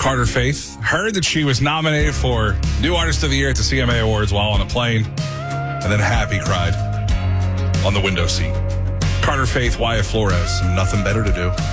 Carter Faith heard that she was nominated for New Artist of the Year at the CMA Awards while on a plane, and then happy cried on the window seat. Carter Faith, Wyatt Flores, nothing better to do.